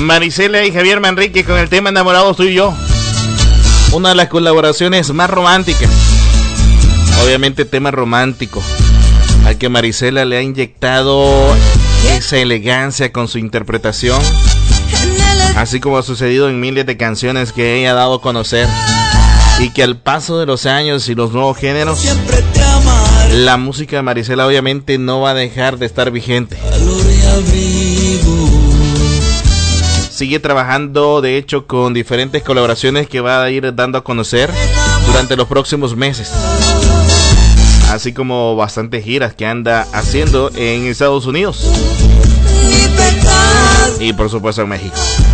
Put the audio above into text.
Marisela y Javier Manrique con el tema Enamorados tú y yo. Una de las colaboraciones más románticas. Obviamente tema romántico al que Marisela le ha inyectado esa elegancia con su interpretación, así como ha sucedido en miles de canciones que ella ha dado a conocer, y que al paso de los años y los nuevos géneros, la música de Marisela obviamente no va a dejar de estar vigente. Sigue trabajando, de hecho, con diferentes colaboraciones que va a ir dando a conocer durante los próximos meses, así como bastantes giras que anda haciendo en Estados Unidos y por supuesto en México.